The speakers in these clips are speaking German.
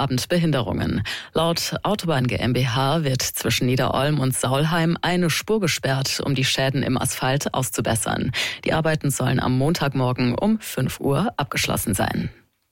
Abend Behinderungen. Laut Autobahn GmbH wird zwischen Niederolm und Saulheim eine Spur gesperrt, um die Schäden im Asphalt auszubessern. Die Arbeiten sollen am Montagmorgen um 5 Uhr abgeschlossen sein.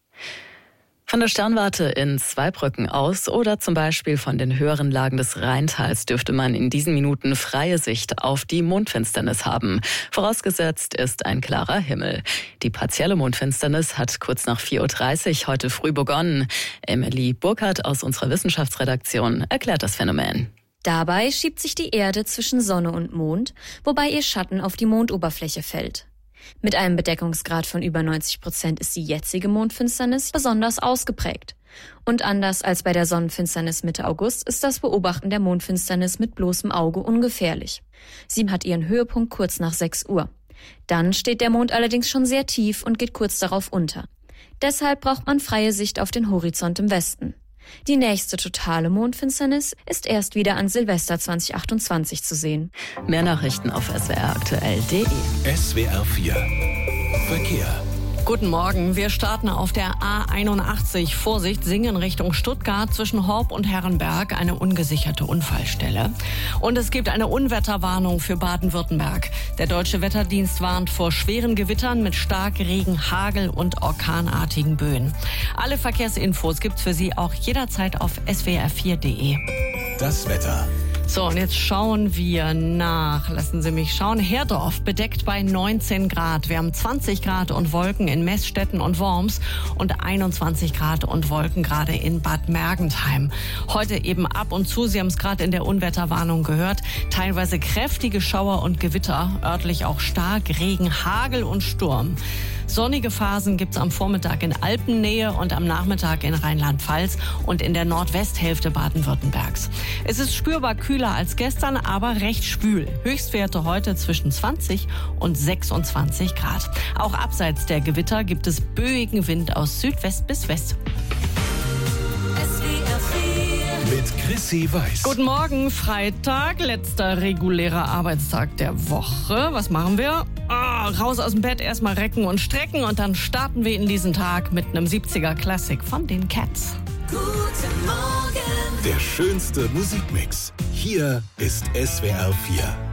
Von der Sternwarte in Zweibrücken aus oder zum Beispiel von den höheren Lagen des Rheintals dürfte man in diesen Minuten freie Sicht auf die Mondfinsternis haben. Vorausgesetzt ist ein klarer Himmel. Die partielle Mondfinsternis hat kurz nach 4:30 Uhr heute früh begonnen. Emily Burkhardt aus unserer Wissenschaftsredaktion erklärt das Phänomen. Dabei schiebt sich die Erde zwischen Sonne und Mond, wobei ihr Schatten auf die Mondoberfläche fällt. Mit einem Bedeckungsgrad von über 90% ist die jetzige Mondfinsternis besonders ausgeprägt. Und anders als bei der Sonnenfinsternis Mitte August ist das Beobachten der Mondfinsternis mit bloßem Auge ungefährlich. Sie hat ihren Höhepunkt kurz nach 6 Uhr. Dann steht der Mond allerdings schon sehr tief und geht kurz darauf unter. Deshalb braucht man freie Sicht auf den Horizont im Westen. Die nächste totale Mondfinsternis ist erst wieder an Silvester 2028 zu sehen. Mehr Nachrichten auf swraktuell.de. SWR 4 Verkehr. Guten Morgen, wir starten auf der A81. Vorsicht, Singen Richtung Stuttgart zwischen Horb und Herrenberg, eine ungesicherte Unfallstelle. Und es gibt eine Unwetterwarnung für Baden-Württemberg. Der Deutsche Wetterdienst warnt vor schweren Gewittern mit Starkregen, Hagel und orkanartigen Böen. Alle Verkehrsinfos gibt's für Sie auch jederzeit auf swr4.de. Das Wetter. So, und jetzt schauen wir nach. Lassen Sie mich schauen. Herdorf bedeckt bei 19 Grad. Wir haben 20 Grad und Wolken in Meßstetten und Worms und 21 Grad und Wolken gerade in Bad Mergentheim. Heute eben ab und zu, Sie haben es gerade in der Unwetterwarnung gehört, teilweise kräftige Schauer und Gewitter, örtlich auch stark Regen, Hagel und Sturm. Sonnige Phasen gibt's am Vormittag in Alpennähe und am Nachmittag in Rheinland-Pfalz und in der Nordwesthälfte Baden-Württembergs. Es ist spürbar kühler als gestern, aber recht schwül. Höchstwerte heute zwischen 20 und 26 Grad. Auch abseits der Gewitter gibt es böigen Wind aus Südwest bis West. Mit Chrissy Weiß. Guten Morgen, Freitag, letzter regulärer Arbeitstag der Woche. Was machen wir? Raus aus dem Bett, erstmal recken und strecken und dann starten wir in diesen Tag mit einem 70er-Klassik von den Cats. Guten Morgen. Der schönste Musikmix. Hier ist SWR 4.